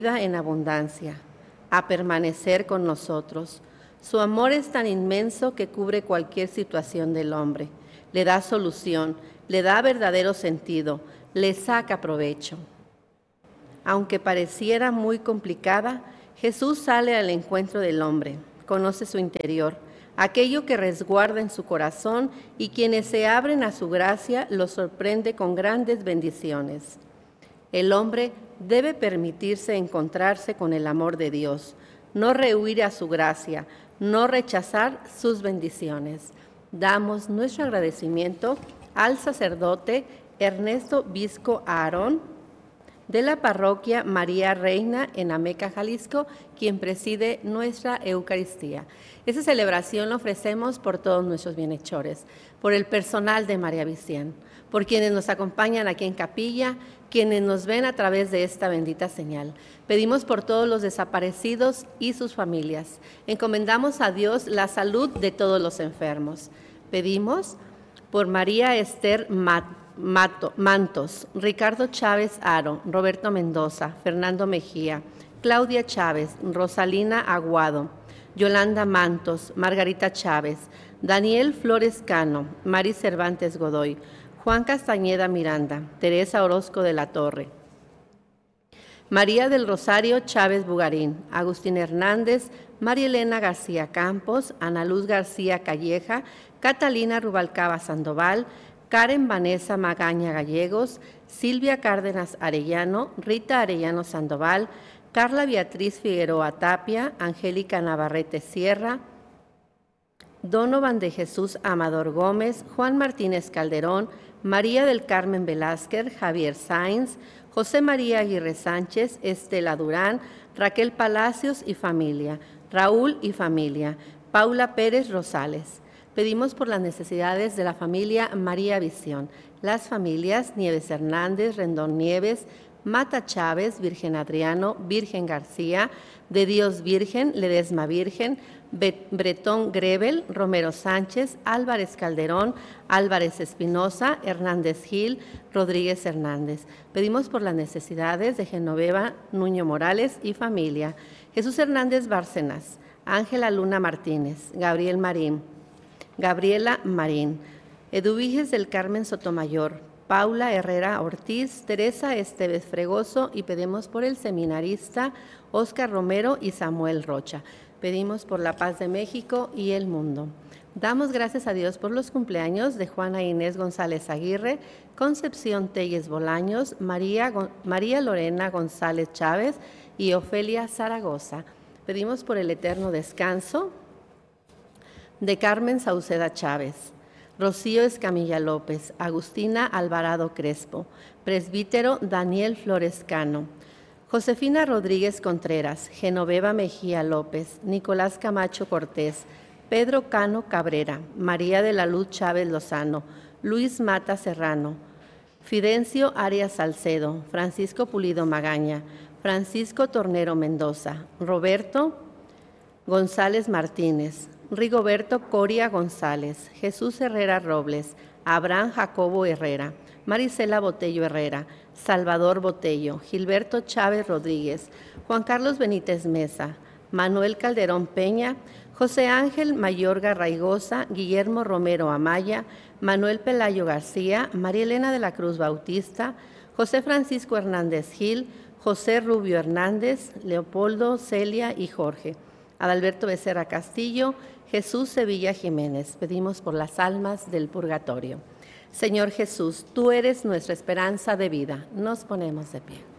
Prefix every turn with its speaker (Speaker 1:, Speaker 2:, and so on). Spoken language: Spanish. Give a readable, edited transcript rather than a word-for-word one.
Speaker 1: en abundancia, a permanecer con nosotros. Su amor es tan inmenso que cubre cualquier situación del hombre, le da solución, le da verdadero sentido, le saca provecho. Aunque pareciera muy complicada, Jesús sale al encuentro del hombre, conoce su interior, aquello que resguarda en su corazón, y quienes se abren a su gracia los sorprende con grandes bendiciones. El hombre debe permitirse encontrarse con el amor de Dios, no rehuir a su gracia, no rechazar sus bendiciones. Damos nuestro agradecimiento al sacerdote Ernesto Visco Aarón, de la parroquia María Reina en Ameca, Jalisco, quien preside nuestra Eucaristía. Esta celebración la ofrecemos por todos nuestros bienhechores, por el personal de María Visión, por quienes nos acompañan aquí en capilla, quienes nos ven a través de esta bendita señal. Pedimos por todos los desaparecidos y sus familias. Encomendamos a Dios la salud de todos los enfermos. Pedimos por María Esther Mantos, Ricardo Chávez Aro, Roberto Mendoza, Fernando Mejía, Claudia Chávez, Rosalina Aguado, Yolanda Mantos, Margarita Chávez, Daniel Flores Cano, Mari Cervantes Godoy, Juan Castañeda Miranda, Teresa Orozco de la Torre, María del Rosario Chávez Bugarín, Agustín Hernández, María Elena García Campos, Ana Luz García Calleja, Catalina Rubalcaba Sandoval, Karen Vanessa Magaña Gallegos, Silvia Cárdenas Arellano, Rita Arellano Sandoval, Carla Beatriz Figueroa Tapia, Angélica Navarrete Sierra, Donovan de Jesús Amador Gómez, Juan Martínez Calderón, María del Carmen Velázquez, Javier Sáenz, José María Aguirre Sánchez, Estela Durán, Raquel Palacios y familia, Raúl y familia, Paula Pérez Rosales. Pedimos por las necesidades de la familia María Visión, las familias Nieves Hernández, Rendón Nieves, Mata Chávez, Virgen Adriano, Virgen García, De Dios Virgen, Ledesma Virgen, Bretón Grebel, Romero Sánchez, Álvarez Calderón, Álvarez Espinosa, Hernández Gil, Rodríguez Hernández. Pedimos por las necesidades de Genoveva Nuño Morales y familia, Jesús Hernández Bárcenas, Ángela Luna Martínez, Gabriel Marín, Gabriela Marín, Eduviges del Carmen Sotomayor, Paula Herrera Ortiz, Teresa Esteves Fregoso, y pedimos por el seminarista Óscar Romero y Samuel Rocha. Pedimos por la paz de México y el mundo. Damos gracias a Dios por los cumpleaños de Juana Inés González Aguirre, Concepción Telles Bolaños, María Lorena González Chávez y Ofelia Zaragoza. Pedimos por el eterno descanso de Carmen Sauceda Chávez, Rocío Escamilla López, Agustina Alvarado Crespo, presbítero Daniel Flores Cano, Josefina Rodríguez Contreras, Genoveva Mejía López, Nicolás Camacho Cortés, Pedro Cano Cabrera, María de la Luz Chávez Lozano, Luis Mata Serrano, Fidencio Arias Salcedo, Francisco Pulido Magaña, Francisco Tornero Mendoza, Roberto González Martínez, Rigoberto Coria González, Jesús Herrera Robles, Abraham Jacobo Herrera, Marisela Botello Herrera, Salvador Botello, Gilberto Chávez Rodríguez, Juan Carlos Benítez Mesa, Manuel Calderón Peña, José Ángel Mayorga Raigosa, Guillermo Romero Amaya, Manuel Pelayo García, María Elena de la Cruz Bautista, José Francisco Hernández Gil, José Rubio Hernández, Leopoldo, Celia y Jorge, Adalberto Becerra Castillo, Jesús Sevilla Jiménez. Pedimos por las almas del purgatorio. Señor Jesús, tú eres nuestra esperanza de vida. Nos ponemos de pie.